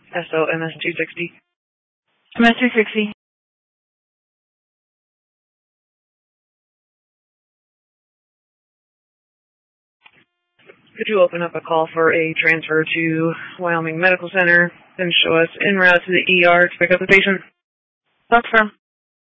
SOMS 260. MS-360. Could you open up a call for a transfer to Wyoming Medical Center, then show us en route to the ER to pick up the patient? Confirm.